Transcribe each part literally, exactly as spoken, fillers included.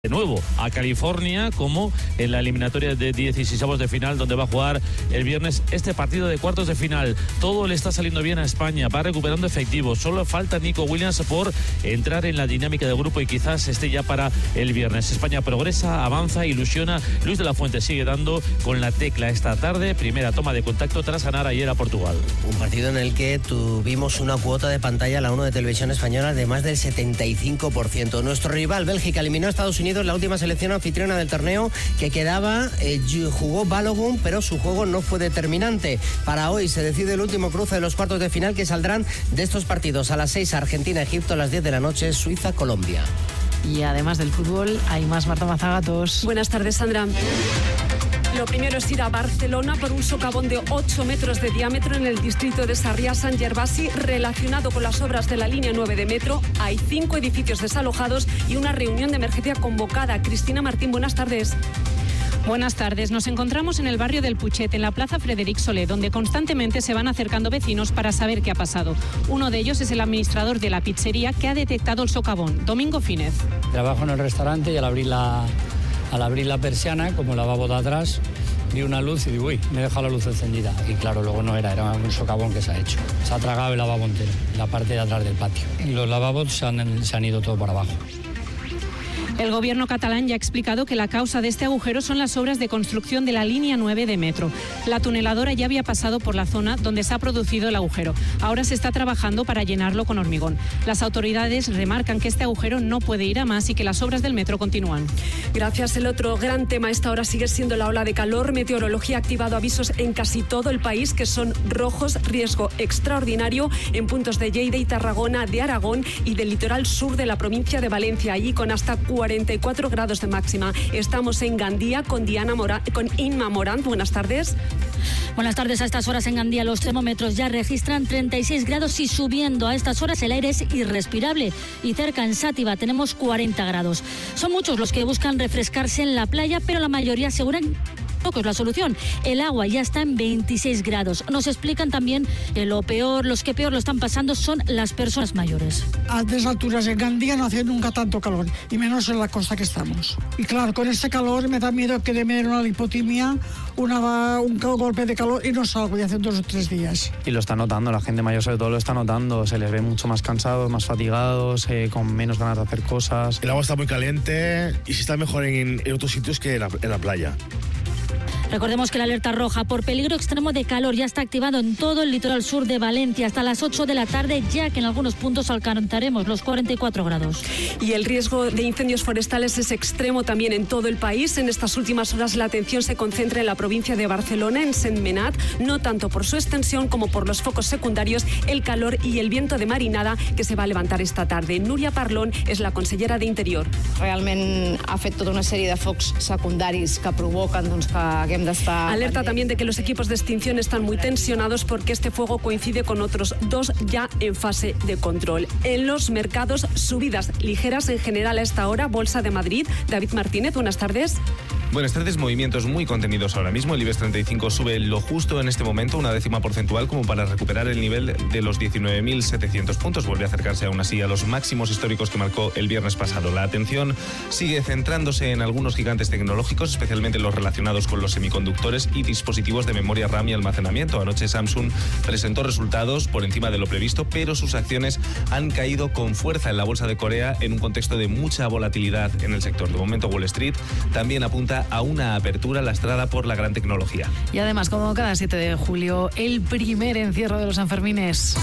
de nuevo a California, como en la eliminatoria de dieciseisavos de final, donde va a jugar el viernes este partido de cuartos de final. Todo le está saliendo bien a España, va recuperando efectivos. Solo falta Nico Williams por entrar en la dinámica de grupo y quizás esté ya para el viernes. España progresa, avanza, ilusiona. Luis de la Fuente sigue dando con la tecla esta tarde. Primera toma de contacto tras ganar ayer a Portugal. Un partido en el que tuvimos una cuota de pantalla, la uno de Televisión Española, de más del setenta y cinco por ciento. Nuestro rival, Bélgica, eliminó a Estados Unidos en la última selección anfitriona del torneo que quedaba. Eh, jugó Balogun, pero su juego no fue determinante. Para hoy se decide el último cruce de los cuartos de final que saldrán de estos partidos. A las seis Argentina-Egipto, a las diez de la noche Suiza-Colombia. Y además del fútbol hay más. Marta Mazagatos. Buenas tardes, Sandra. Lo primero es ir a Barcelona por un socavón de ocho metros de diámetro en el distrito de Sarriá-Sant Gervasi relacionado con las obras de la línea nueve de metro. Hay cinco edificios desalojados y una reunión de emergencia convocada. Cristina Martín, buenas tardes. Buenas tardes. Nos encontramos en el barrio del Puchet, en la plaza Frederic Solé, donde constantemente se van acercando vecinos para saber qué ha pasado. Uno de ellos es el administrador de la pizzería que ha detectado el socavón, Domingo Fínez. Trabajo en el restaurante y al abrir la, al abrir la persiana, como el lavabo de atrás, vi una luz y digo, uy, me he dejado la luz encendida. Y claro, luego no era, era un socavón que se ha hecho. Se ha tragado el lavabo entero, la parte de atrás del patio. Y los lavabos se han, se han ido todo por abajo. El gobierno catalán ya ha explicado que la causa de este agujero son las obras de construcción de la línea nueve de metro. La tuneladora ya había pasado por la zona donde se ha producido el agujero. Ahora se está trabajando para llenarlo con hormigón. Las autoridades remarcan que este agujero no puede ir a más y que las obras del metro continúan. Gracias. El otro gran tema a esta hora sigue siendo la ola de calor. Meteorología ha activado avisos en casi todo el país que son rojos, riesgo extraordinario en puntos de Lleida y Tarragona, de Aragón y del litoral sur de la provincia de Valencia, allí con hasta cuarenta y cuatro grados de máxima. Estamos en Gandía con Diana Mora, con Inma Morán. Buenas tardes. Buenas tardes. A estas horas en Gandía los termómetros ya registran treinta y seis grados y subiendo. A estas horas el aire es irrespirable y cerca en Sátiva tenemos cuarenta grados. Son muchos los que buscan refrescarse en la playa, pero la mayoría aseguran poco es la solución. El agua ya está en veintiséis grados. Nos explican también que lo peor, los que peor lo están pasando son las personas mayores. A estas alturas en Gandía no hace nunca tanto calor, y menos en la costa que estamos. Y claro, con este calor me da miedo que me den una lipotimia, una, un golpe de calor y no salgo de hace dos o tres días. Y lo está notando, la gente mayor sobre todo lo está notando. Se les ve mucho más cansados, más fatigados, eh, con menos ganas de hacer cosas. El agua está muy caliente y se está mejor en, en otros sitios que en la, en la playa. Recordemos que la alerta roja por peligro extremo de calor ya está activado en todo el litoral sur de Valencia hasta las ocho de la tarde, ya que en algunos puntos alcanzaremos los cuarenta y cuatro grados. Y el riesgo de incendios forestales es extremo también en todo el país. En estas últimas horas la atención se concentra en la provincia de Barcelona, en Sentmenat, no tanto por su extensión como por los focos secundarios, el calor y el viento de marinada que se va a levantar esta tarde. Núria Parlon és la consellera d'Interior. Realment ha fet tota una sèrie de focs secundaris que provoquen doncs, que haguem Alerta también de que los equipos de extinción están muy tensionados porque este fuego coincide con otros dos ya en fase de control. En los mercados, subidas ligeras en general a esta hora. Bolsa de Madrid. David Martínez, buenas tardes. Buenas tardes, movimientos muy contenidos ahora mismo. El IBEX treinta y cinco sube lo justo en este momento, una décima porcentual, como para recuperar el nivel de los diecinueve mil setecientos puntos. Vuelve a acercarse aún así a los máximos históricos que marcó el viernes pasado. La atención sigue centrándose en algunos gigantes tecnológicos, especialmente los relacionados con los semiconductores y dispositivos de memoria RAM y almacenamiento. Anoche Samsung presentó resultados por encima de lo previsto, pero sus acciones han caído con fuerza en la bolsa de Corea en un contexto de mucha volatilidad en el sector. De momento, Wall Street también apunta a una apertura lastrada por la gran tecnología. Y además, como cada siete de julio, el primer encierro de los Sanfermines.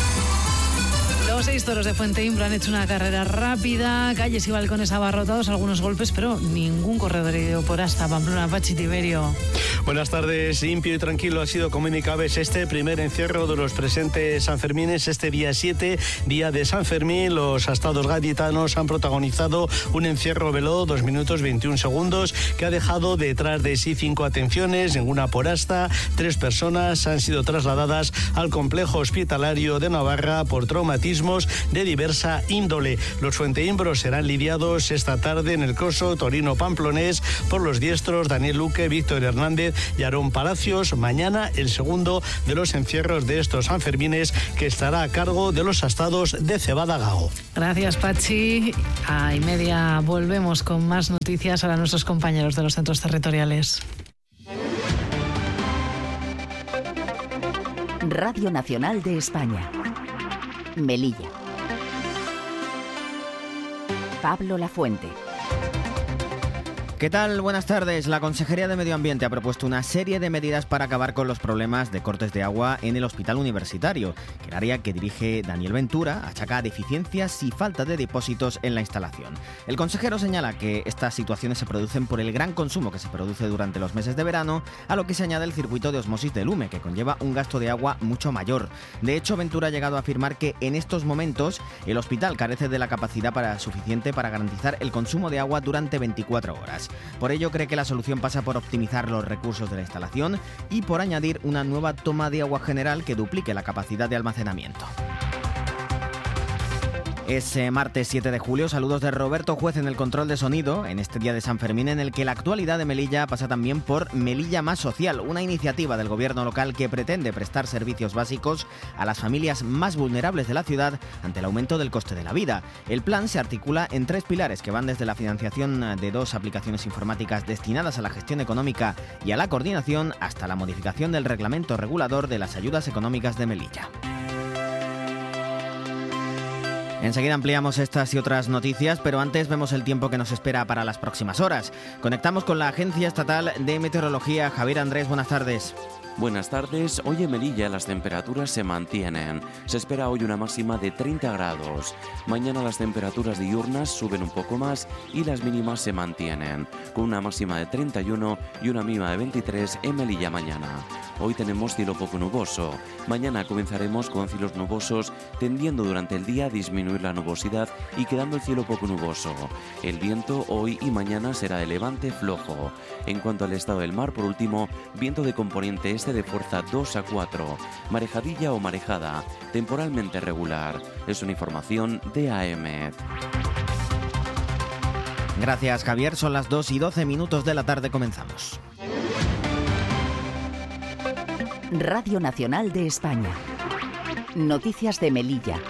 Los seis toros de Fuente Imbro han hecho una carrera rápida, calles y balcones abarrotados, algunos golpes, pero ningún corredor herido por hasta Pamplona. Pachi Tiberio. Buenas tardes. Limpio y tranquilo ha sido, como indicabais, este primer encierro de los presentes Sanfermines. Este día siete, día de San Fermín, los astados gaditanos han protagonizado un encierro veloz, dos minutos veintiún segundos, que ha dejado detrás de sí cinco atenciones, ninguna por asta. Tres personas han sido trasladadas al complejo hospitalario de Navarra por traumatismo enfermos de diversa índole. Los fuenteimbros serán lidiados esta tarde en el Coso Torino-Pamplonés por los diestros Daniel Luque, Víctor Hernández y Aarón Palacios. Mañana el segundo de los encierros de estos Sanfermines, que estará a cargo de los astados de Cebada Gago. Gracias, Pachi. A y media volvemos con más noticias a nuestros compañeros de los centros territoriales. Radio Nacional de España. Melilla. Pablo Lafuente. ¿Qué tal? Buenas tardes. La Consejería de Medio Ambiente ha propuesto una serie de medidas para acabar con los problemas de cortes de agua en el Hospital Universitario, que el área que dirige Daniel Ventura achaca deficiencias y falta de depósitos en la instalación. El consejero señala que estas situaciones se producen por el gran consumo que se produce durante los meses de verano, a lo que se añade el circuito de osmosis de Lume, que conlleva un gasto de agua mucho mayor. De hecho, Ventura ha llegado a afirmar que en estos momentos el hospital carece de la capacidad para, suficiente para garantizar el consumo de agua durante veinticuatro horas. Por ello, cree que la solución pasa por optimizar los recursos de la instalación y por añadir una nueva toma de agua general que duplique la capacidad de almacenamiento. Es eh, martes siete de julio, saludos de Roberto Juez en el control de sonido, en este día de San Fermín en el que la actualidad de Melilla pasa también por Melilla Más Social, una iniciativa del gobierno local que pretende prestar servicios básicos a las familias más vulnerables de la ciudad ante el aumento del coste de la vida. El plan se articula en tres pilares que van desde la financiación de dos aplicaciones informáticas destinadas a la gestión económica y a la coordinación hasta la modificación del reglamento regulador de las ayudas económicas de Melilla. Enseguida ampliamos estas y otras noticias, pero antes vemos el tiempo que nos espera para las próximas horas. Conectamos con la Agencia Estatal de Meteorología. Javier Andrés, buenas tardes. Buenas tardes. Hoy en Melilla las temperaturas se mantienen. Se espera hoy una máxima de treinta grados. Mañana las temperaturas diurnas suben un poco más y las mínimas se mantienen, con una máxima de treinta y uno y una mínima de veintitrés en Melilla mañana. Hoy tenemos cielo poco nuboso. Mañana comenzaremos con cielos nubosos, tendiendo durante el día a disminuir la nubosidad y quedando el cielo poco nuboso. El viento hoy y mañana será de levante flojo. En cuanto al estado del mar, por último, viento de componente este de fuerza dos a cuatro, marejadilla o marejada, temporalmente regular. Es una información de A E M E T. Gracias, Javier. Son las dos y doce minutos de la tarde. Comenzamos. Radio Nacional de España. Noticias de Melilla.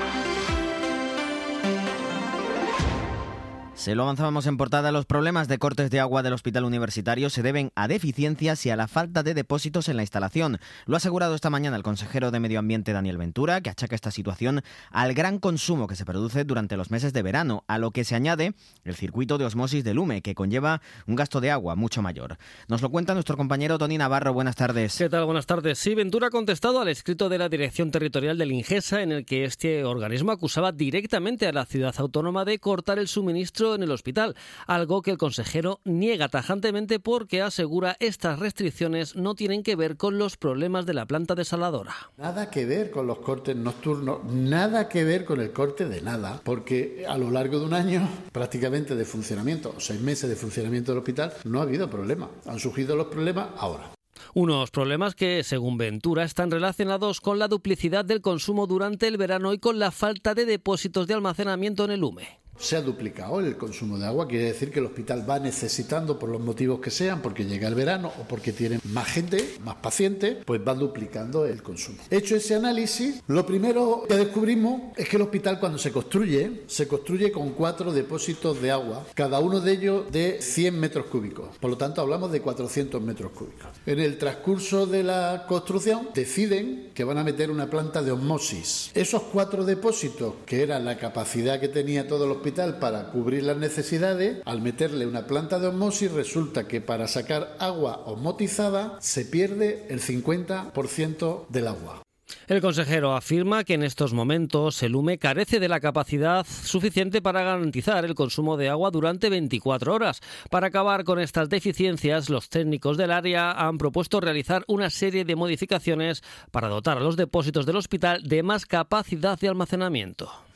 Se lo avanzábamos en portada, los problemas de cortes de agua del Hospital Universitario se deben a deficiencias y a la falta de depósitos en la instalación. Lo ha asegurado esta mañana el consejero de Medio Ambiente, Daniel Ventura, que achaca esta situación al gran consumo que se produce durante los meses de verano, a lo que se añade el circuito de osmosis de Lume, que conlleva un gasto de agua mucho mayor. Nos lo cuenta nuestro compañero Tony Navarro. Buenas tardes. ¿Qué tal? Buenas tardes. Sí, Ventura ha contestado al escrito de la Dirección Territorial del Ingesa, en el que este organismo acusaba directamente a la ciudad autónoma de cortar el suministro en el hospital, algo que el consejero niega tajantemente porque asegura estas restricciones no tienen que ver con los problemas de la planta desaladora. Nada que ver con los cortes nocturnos, nada que ver con el corte de nada, porque a lo largo de un año prácticamente de funcionamiento, seis meses de funcionamiento del hospital, no ha habido problema. Han surgido los problemas ahora. Unos problemas que, según Ventura, están relacionados con la duplicidad del consumo durante el verano y con la falta de depósitos de almacenamiento en el Lume. Se ha duplicado el consumo de agua, quiere decir que el hospital va necesitando, por los motivos que sean, porque llega el verano o porque tiene más gente, más pacientes, pues va duplicando el consumo. Hecho ese análisis, lo primero que descubrimos es que el hospital, cuando se construye, se construye con cuatro depósitos de agua, cada uno de ellos de cien metros cúbicos. Por lo tanto, hablamos de cuatrocientos metros cúbicos. En el transcurso de la construcción, deciden que van a meter una planta de osmosis. Esos cuatro depósitos, que era la capacidad que tenía todo el hospital para cubrir las necesidades, al meterle una planta de osmosis resulta que para sacar agua osmotizada se pierde el cincuenta por ciento del agua. El consejero afirma que en estos momentos el Lume carece de la capacidad suficiente para garantizar el consumo de agua durante veinticuatro horas. Para acabar con estas deficiencias, los técnicos del área han propuesto realizar una serie de modificaciones para dotar a los depósitos del hospital de más capacidad de almacenamiento.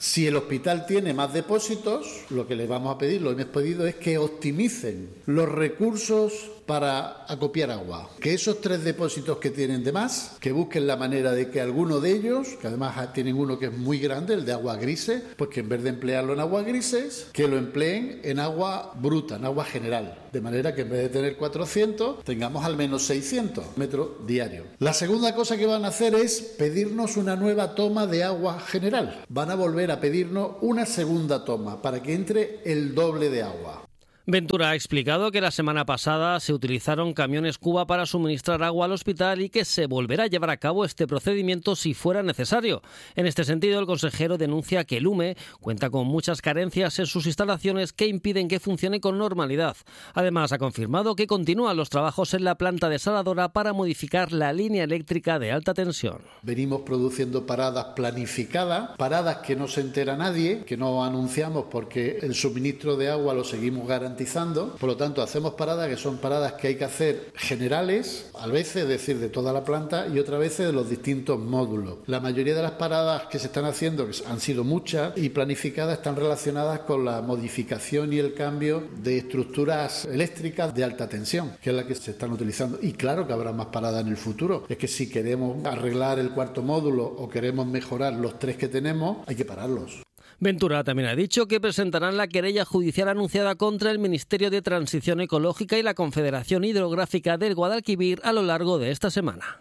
Si el hospital tiene más depósitos, lo que le vamos a pedir, lo hemos pedido, es que optimicen los recursos para acopiar agua. Que esos tres depósitos que tienen de más, que busquen la manera de que alguno de ellos, que además tienen uno que es muy grande, el de agua grises, pues que en vez de emplearlo en aguas grises, que lo empleen en agua bruta, en agua general. De manera que en vez de tener cuatrocientos, tengamos al menos seiscientos metros diarios. La segunda cosa que van a hacer es pedirnos una nueva toma de agua general. Van a volver a pedirnos una segunda toma para que entre el doble de agua. Ventura ha explicado que la semana pasada se utilizaron camiones Cuba para suministrar agua al hospital y que se volverá a llevar a cabo este procedimiento si fuera necesario. En este sentido, el consejero denuncia que el U M E cuenta con muchas carencias en sus instalaciones que impiden que funcione con normalidad. Además, ha confirmado que continúan los trabajos en la planta desaladora para modificar la línea eléctrica de alta tensión. Venimos produciendo paradas planificadas, paradas que no se entera nadie, que no anunciamos porque el suministro de agua lo seguimos garantizando. Por lo tanto, hacemos paradas que son paradas que hay que hacer generales, a veces, es decir, de toda la planta, y otras veces de los distintos módulos. La mayoría de las paradas que se están haciendo, que han sido muchas y planificadas, están relacionadas con la modificación y el cambio de estructuras eléctricas de alta tensión, que es la que se están utilizando. Y claro que habrá más paradas en el futuro. Es que si queremos arreglar el cuarto módulo o queremos mejorar los tres que tenemos, hay que pararlos. Ventura también ha dicho que presentarán la querella judicial anunciada contra el Ministerio de Transición Ecológica y la Confederación Hidrográfica del Guadalquivir a lo largo de esta semana.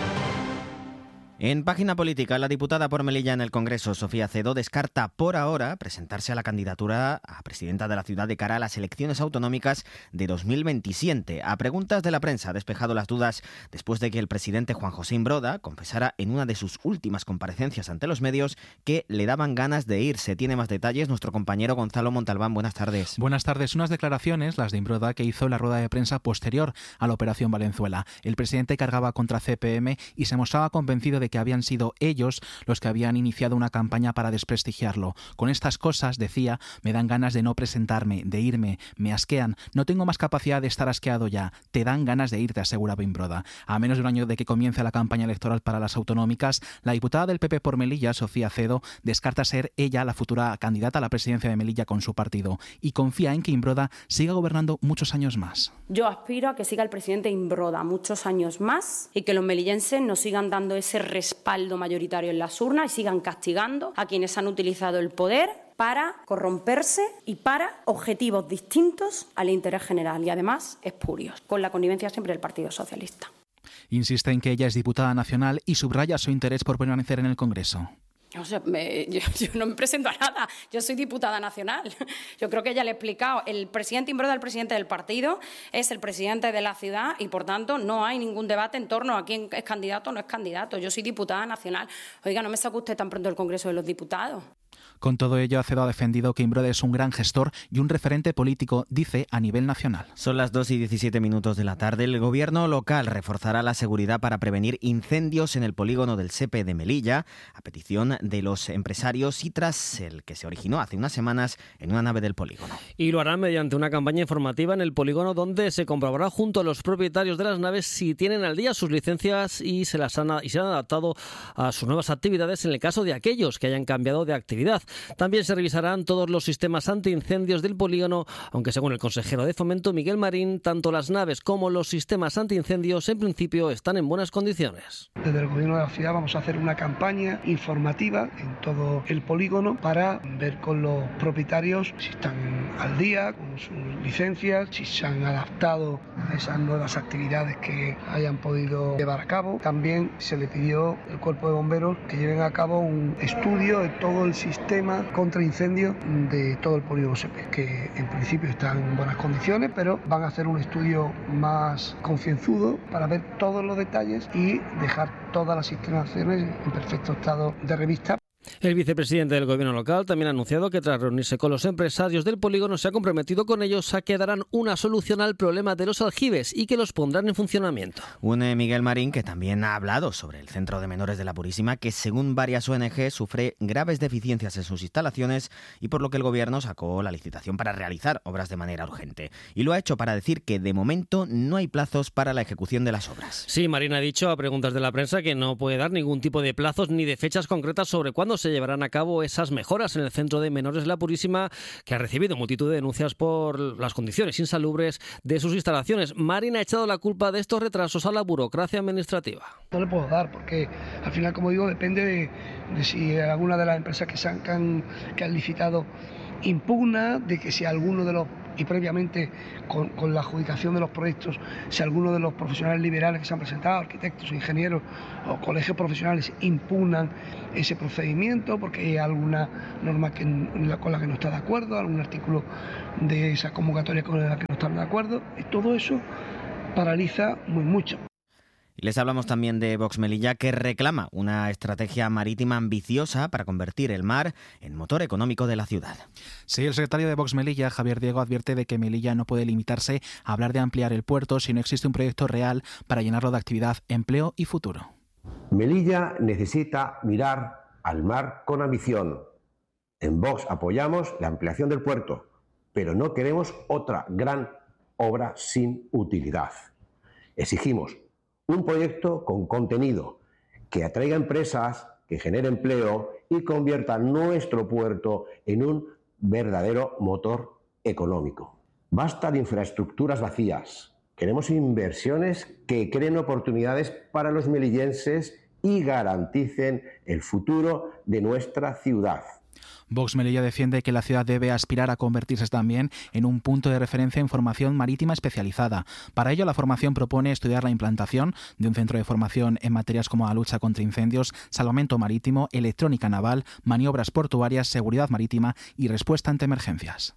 En página política, la diputada por Melilla en el Congreso, Sofía Acedo, descarta por ahora presentarse a la candidatura a presidenta de la ciudad de cara a las elecciones autonómicas de dos mil veintisiete. A preguntas de la prensa ha despejado las dudas después de que el presidente Juan José Imbroda confesara en una de sus últimas comparecencias ante los medios que le daban ganas de irse. Tiene más detalles nuestro compañero Gonzalo Montalbán. Buenas tardes. Buenas tardes. Unas declaraciones, las de Imbroda, que hizo en la rueda de prensa posterior a la Operación Valenzuela. El presidente cargaba contra C P M y se mostraba convencido de que habían sido ellos los que habían iniciado una campaña para desprestigiarlo. Con estas cosas, decía, me dan ganas de no presentarme, de irme, me asquean, no tengo más capacidad de estar asqueado ya. Te dan ganas de irte, aseguraba Imbroda. A menos de un año de que comience la campaña electoral para las autonómicas, la diputada del P P por Melilla, Sofía Acedo, descarta ser ella la futura candidata a la presidencia de Melilla con su partido y confía en que Imbroda siga gobernando muchos años más. Yo aspiro a que siga el presidente Imbroda muchos años más y que los melillenses nos sigan dando ese respaldo mayoritario en las urnas y sigan castigando a quienes han utilizado el poder para corromperse y para objetivos distintos al interés general y además espurios, con la connivencia siempre del Partido Socialista. Insiste en que ella es diputada nacional y subraya su interés por permanecer en el Congreso. O sea, me, yo, yo no me presento a nada, yo soy diputada nacional. Yo creo que ya le he explicado, el presidente Imbroda, el presidente del partido, es el presidente de la ciudad y, por tanto, no hay ningún debate en torno a quién es candidato o no es candidato. Yo soy diputada nacional. Oiga, no me saque usted tan pronto del Congreso de los Diputados. Con todo ello, Acedo ha defendido que Imbroda es un gran gestor y un referente político, dice, a nivel nacional. Son las dos y diecisiete minutos de la tarde. El gobierno local reforzará la seguridad para prevenir incendios en el polígono del Sepe de Melilla, a petición de los empresarios y tras el que se originó hace unas semanas en una nave del polígono. Y lo harán mediante una campaña informativa en el polígono donde se comprobará junto a los propietarios de las naves si tienen al día sus licencias y se las han, y se han adaptado a sus nuevas actividades en el caso de aquellos que hayan cambiado de actividad. También se revisarán todos los sistemas antiincendios del polígono, aunque según el consejero de Fomento, Miguel Marín, tanto las naves como los sistemas antiincendios en principio están en buenas condiciones. Desde el gobierno de la ciudad vamos a hacer una campaña informativa en todo el polígono para ver con los propietarios si están al día con sus licencias, si se han adaptado a esas nuevas actividades que hayan podido llevar a cabo. También se le pidió al Cuerpo de Bomberos que lleven a cabo un estudio de todo el sistema contra incendios de todo el polígono Sepe, que en principio están en buenas condiciones, pero van a hacer un estudio más concienzudo para ver todos los detalles y dejar todas las instalaciones en perfecto estado de revista. El vicepresidente del gobierno local también ha anunciado que tras reunirse con los empresarios del polígono se ha comprometido con ellos a que darán una solución al problema de los aljibes y que los pondrán en funcionamiento. Un eh, Miguel Marín que también ha hablado sobre el Centro de Menores de la Purísima, que según varias O N G sufre graves deficiencias en sus instalaciones y por lo que el gobierno sacó la licitación para realizar obras de manera urgente. Y lo ha hecho para decir que de momento no hay plazos para la ejecución de las obras. Sí, Marín ha dicho a preguntas de la prensa que no puede dar ningún tipo de plazos ni de fechas concretas sobre cuándo cuándo se llevarán a cabo esas mejoras en el Centro de Menores de la Purísima, que ha recibido multitud de denuncias por las condiciones insalubres de sus instalaciones. Marín ha echado la culpa de estos retrasos a la burocracia administrativa. No le puedo dar porque al final, como digo, depende de, de si alguna de las empresas que, se han, que, han, que han licitado impugna, de que si alguno de los, y previamente con, con la adjudicación de los proyectos, si alguno de los profesionales liberales que se han presentado, arquitectos, ingenieros o colegios profesionales impugnan ese procedimiento porque hay alguna norma que, con la que no está de acuerdo, algún artículo de esa convocatoria con la que no están de acuerdo, y todo eso paraliza muy mucho. Y les hablamos también de Vox Melilla, que reclama una estrategia marítima ambiciosa para convertir el mar en motor económico de la ciudad. Sí, el secretario de Vox Melilla, Javier Diego, advierte de que Melilla no puede limitarse a hablar de ampliar el puerto si no existe un proyecto real para llenarlo de actividad, empleo y futuro. Melilla necesita mirar al mar con ambición. En Vox apoyamos la ampliación del puerto, pero no queremos otra gran obra sin utilidad. Exigimos un proyecto con contenido, que atraiga empresas, que genere empleo y convierta nuestro puerto en un verdadero motor económico. Basta de infraestructuras vacías. Queremos inversiones que creen oportunidades para los melillenses y garanticen el futuro de nuestra ciudad. Vox Melilla defiende que la ciudad debe aspirar a convertirse también en un punto de referencia en formación marítima especializada. Para ello, la formación propone estudiar la implantación de un centro de formación en materias como la lucha contra incendios, salvamento marítimo, electrónica naval, maniobras portuarias, seguridad marítima y respuesta ante emergencias.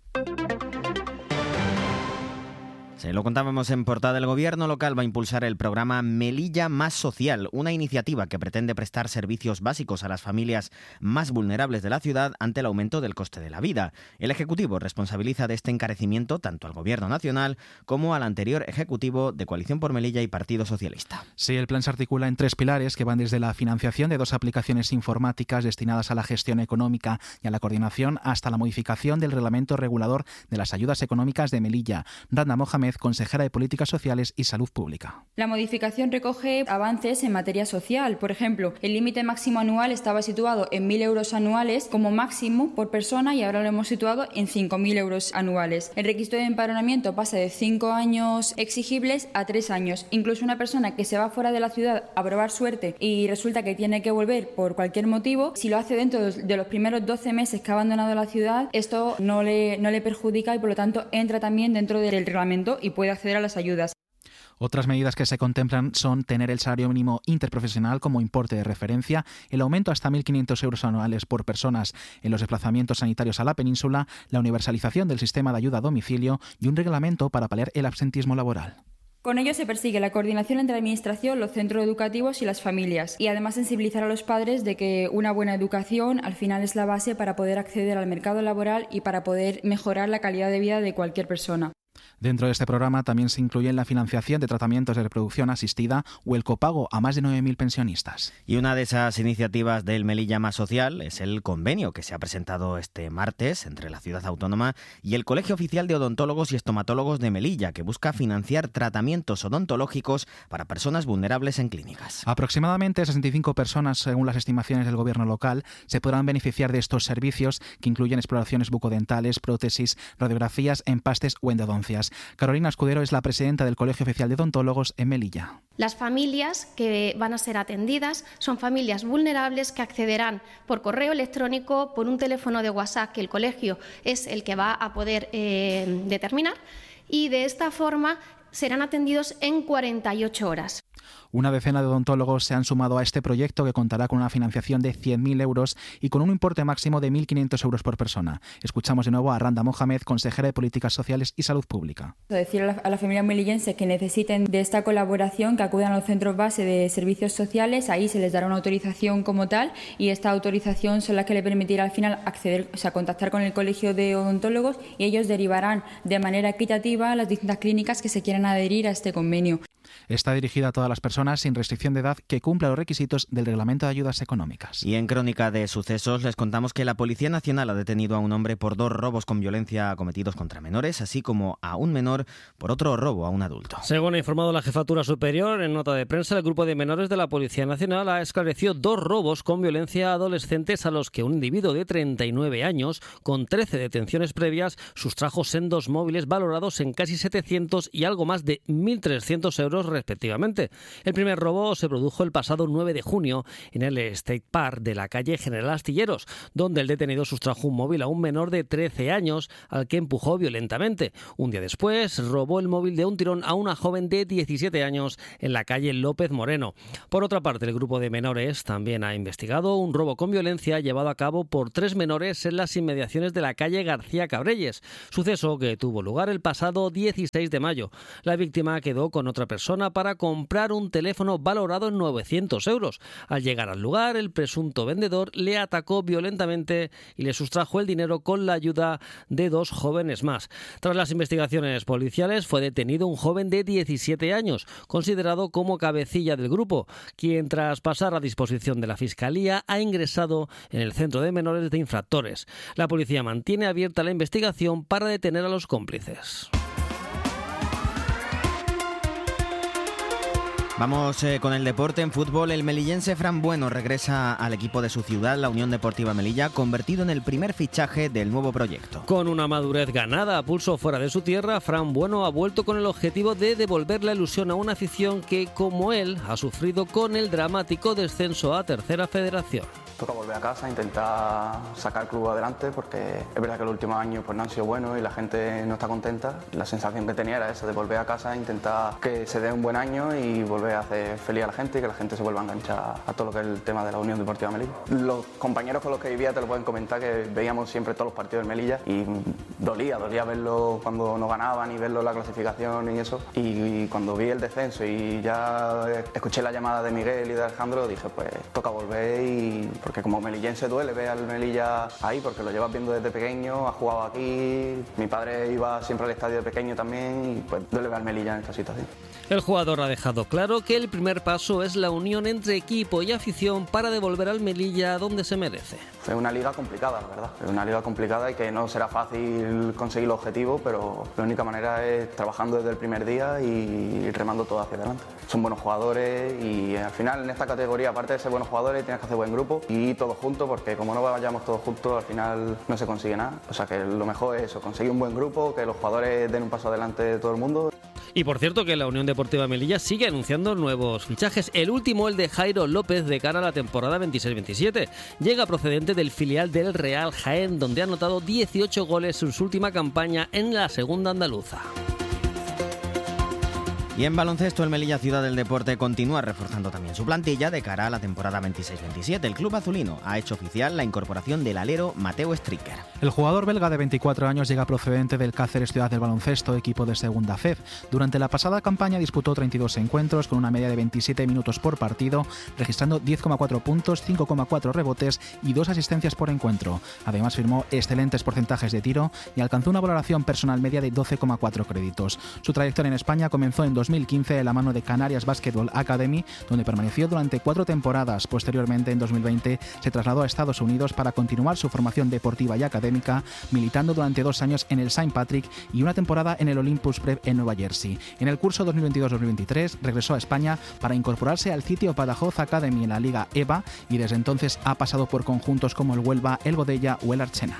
Se lo contábamos en portada. El gobierno local va a impulsar el programa Melilla Más Social, una iniciativa que pretende prestar servicios básicos a las familias más vulnerables de la ciudad ante el aumento del coste de la vida. El Ejecutivo responsabiliza de este encarecimiento tanto al Gobierno nacional como al anterior Ejecutivo de Coalición por Melilla y Partido Socialista. Sí, el plan se articula en tres pilares que van desde la financiación de dos aplicaciones informáticas destinadas a la gestión económica y a la coordinación hasta la modificación del reglamento regulador de las ayudas económicas de Melilla. Randa Mohamed, consejera de Políticas Sociales y Salud Pública. La modificación recoge avances en materia social. Por ejemplo, el límite máximo anual estaba situado en mil euros anuales como máximo por persona y ahora lo hemos situado en cinco mil euros anuales. El requisito de empadronamiento pasa de cinco años exigibles a tres años. Incluso una persona que se va fuera de la ciudad a probar suerte y resulta que tiene que volver por cualquier motivo, si lo hace dentro de los primeros doce meses que ha abandonado la ciudad, esto no le, no le perjudica y por lo tanto entra también dentro del reglamento y puede acceder a las ayudas. Otras medidas que se contemplan son tener el salario mínimo interprofesional como importe de referencia, el aumento hasta mil quinientos euros anuales por personas en los desplazamientos sanitarios a la península, la universalización del sistema de ayuda a domicilio y un reglamento para paliar el absentismo laboral. Con ello se persigue la coordinación entre la Administración, los centros educativos y las familias y además sensibilizar a los padres de que una buena educación al final es la base para poder acceder al mercado laboral y para poder mejorar la calidad de vida de cualquier persona. Dentro de este programa también se incluyen la financiación de tratamientos de reproducción asistida o el copago a más de nueve mil pensionistas. Y una de esas iniciativas del Melilla Más Social es el convenio que se ha presentado este martes entre la ciudad autónoma y el Colegio Oficial de Odontólogos y Estomatólogos de Melilla, que busca financiar tratamientos odontológicos para personas vulnerables en clínicas. Aproximadamente sesenta y cinco personas, según las estimaciones del gobierno local, se podrán beneficiar de estos servicios que incluyen exploraciones bucodentales, prótesis, radiografías, empastes o endodoncias. Carolina Escudero es la presidenta del Colegio Oficial de Odontólogos en Melilla. Las familias que van a ser atendidas son familias vulnerables que accederán por correo electrónico, por un teléfono de WhatsApp que el colegio es el que va a poder eh, determinar, y de esta forma serán atendidos en cuarenta y ocho horas. Una decena de odontólogos se han sumado a este proyecto que contará con una financiación de cien mil euros y con un importe máximo de mil quinientos euros por persona. Escuchamos de nuevo a Randa Mohamed, consejera de Políticas Sociales y Salud Pública. Decir a la, a la familia melillense que necesiten de esta colaboración, que acudan a los centros base de servicios sociales, ahí se les dará una autorización como tal y esta autorización son las que le permitirá al final acceder, o sea, contactar con el colegio de odontólogos y ellos derivarán de manera equitativa a las distintas clínicas que se quieran adherir a este convenio. Está dirigida a todas las personas sin restricción de edad que cumplan los requisitos del Reglamento de Ayudas Económicas. Y en Crónica de Sucesos les contamos que la Policía Nacional ha detenido a un hombre por dos robos con violencia cometidos contra menores, así como a un menor por otro robo a un adulto. Según ha informado la Jefatura Superior, en nota de prensa, el grupo de menores de la Policía Nacional ha esclarecido dos robos con violencia a adolescentes a los que un individuo de treinta y nueve años, con trece detenciones previas, sustrajo sendos móviles valorados en casi setecientos y algo más de mil trescientos euros respectivamente. El primer robo se produjo el pasado nueve de junio en el State Park de la calle General Astilleros, donde el detenido sustrajo un móvil a un menor de trece años al que empujó violentamente. Un día después robó el móvil de un tirón a una joven de diecisiete años en la calle López Moreno. Por otra parte, el grupo de menores también ha investigado un robo con violencia llevado a cabo por tres menores en las inmediaciones de la calle García Cabrelles, suceso que tuvo lugar el pasado dieciséis de mayo. La víctima quedó con otra persona para comprar un teléfono valorado en novecientos euros. Al llegar al lugar, el presunto vendedor le atacó violentamente y le sustrajo el dinero con la ayuda de dos jóvenes más. Tras las investigaciones policiales, fue detenido un joven de diecisiete años, considerado como cabecilla del grupo, quien tras pasar a disposición de la Fiscalía ha ingresado en el Centro de Menores de Infractores. La policía mantiene abierta la investigación para detener a los cómplices. Vamos eh, con el deporte. En fútbol, el melillense Fran Bueno regresa al equipo de su ciudad, la Unión Deportiva Melilla, convertido en el primer fichaje del nuevo proyecto. Con una madurez ganada a pulso fuera de su tierra, Fran Bueno ha vuelto con el objetivo de devolver la ilusión a una afición que, como él, ha sufrido con el dramático descenso a Tercera Federación. Toca volver a casa, intentar sacar el club adelante, porque es verdad que los últimos años pues, no han sido buenos y la gente no está contenta. La sensación que tenía era esa, de volver a casa, intentar que se dé un buen año y volver a hacer feliz a la gente y que la gente se vuelva a enganchar a todo lo que es el tema de la Unión Deportiva Melilla. Los compañeros con los que vivía te lo pueden comentar, que veíamos siempre todos los partidos del Melilla y dolía, dolía verlo cuando no ganaban y verlo en la clasificación y eso. Y, y cuando vi el descenso y ya escuché la llamada de Miguel y de Alejandro, dije pues toca volver, y porque como melillense duele ver al Melilla ahí, porque lo llevas viendo desde pequeño, ha jugado aquí, mi padre iba siempre al estadio de pequeño también, y pues duele ver al Melilla en esta situación. El jugador ha dejado claro que el primer paso es la unión entre equipo y afición para devolver al Melilla donde se merece. Es una liga complicada, la verdad. Es una liga complicada y que no será fácil conseguir el objetivo, pero la única manera es trabajando desde el primer día y remando todo hacia adelante. Son buenos jugadores y al final en esta categoría, aparte de ser buenos jugadores, tienes que hacer buen grupo y todos juntos, porque como no vayamos todos juntos, al final no se consigue nada. O sea que lo mejor es eso, conseguir un buen grupo, que los jugadores den un paso adelante de todo el mundo. Y por cierto que la Unión Deportiva Melilla sigue anunciando nuevos fichajes. El último, el de Jairo López, de cara a la temporada veintiséis veintisiete. Llega procedente del filial del Real Jaén, donde ha anotado dieciocho goles en su última campaña en la segunda andaluza. Y en baloncesto, el Melilla Ciudad del Deporte continúa reforzando también su plantilla de cara a la temporada veintiséis veintisiete. El club azulino ha hecho oficial la incorporación del alero Mateo Stricker. El jugador belga de veinticuatro años llega procedente del Cáceres Ciudad del Baloncesto, equipo de segunda F E B. Durante la pasada campaña disputó treinta y dos encuentros con una media de veintisiete minutos por partido, registrando diez coma cuatro puntos, cinco coma cuatro rebotes y dos asistencias por encuentro. Además firmó excelentes porcentajes de tiro y alcanzó una valoración personal media de doce coma cuatro créditos. Su trayectoria en España comenzó en dos mil quince de la mano de Canarias Basketball Academy, donde permaneció durante cuatro temporadas. Posteriormente, en dos mil veinte, se trasladó a Estados Unidos para continuar su formación deportiva y académica, militando durante dos años en el Saint Patrick y una temporada en el Olympus Prep en Nueva Jersey. En el curso dos mil veintidós dos mil veintitrés regresó a España para incorporarse al Sitio Badajoz Academy en la Liga E V A, y desde entonces ha pasado por conjuntos como el Huelva, el Godella o el Archena.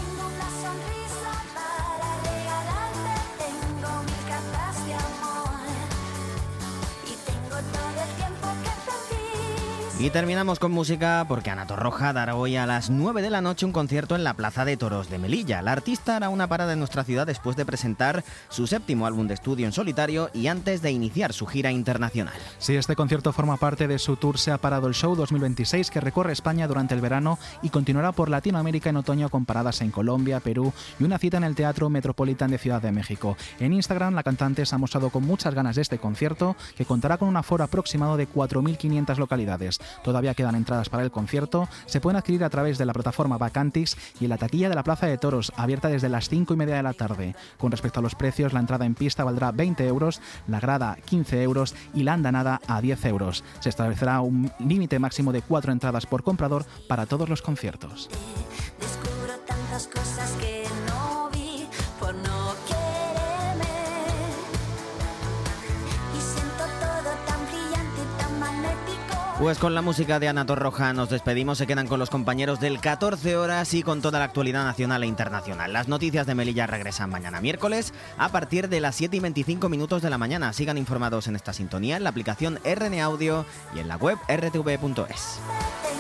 Y terminamos con música porque Ana Torroja dará hoy a las nueve de la noche un concierto en la Plaza de Toros de Melilla. La artista hará una parada en nuestra ciudad después de presentar su séptimo álbum de estudio en solitario y antes de iniciar su gira internacional. Sí, este concierto forma parte de su tour Se ha parado el show dos mil veintiséis, que recorre España durante el verano y continuará por Latinoamérica en otoño, con paradas en Colombia, Perú y una cita en el Teatro Metropolitan de Ciudad de México. En Instagram, la cantante se ha mostrado con muchas ganas de este concierto, que contará con un aforo aproximado de cuatro mil quinientas localidades. Todavía quedan entradas para el concierto. Se pueden adquirir a través de la plataforma Vacantis y en la taquilla de la Plaza de Toros, abierta desde las cinco y media de la tarde. Con respecto a los precios, la entrada en pista valdrá veinte euros, la grada quince euros y la andanada a diez euros. Se establecerá un límite máximo de cuatro entradas por comprador para todos los conciertos. Descubro tantas cosas que no vi por no quererme. Y siento todo tan brillante y tan magnético. Pues con la música de Ana Torroja nos despedimos. Se quedan con los compañeros del catorce horas y con toda la actualidad nacional e internacional. Las noticias de Melilla regresan mañana miércoles a partir de las siete y veinticinco minutos de la mañana. Sigan informados en esta sintonía, en la aplicación R N Audio y en la web r t v punto es.